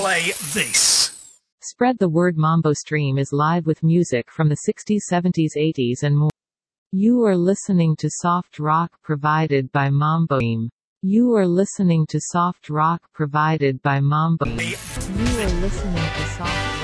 play this. Spread the word. Mambo Stream is live with music from the 60s, 70s, 80s and more. You are listening to soft rock provided by Mambo Stream. You are listening to soft rock provided by Mambo. You are listening to soft rock.